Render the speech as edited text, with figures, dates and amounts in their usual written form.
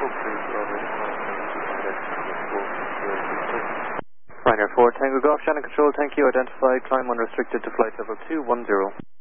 Ryanair 4 Tango Golf, Shannon Control, thank you. Identified, climb unrestricted to flight level 210.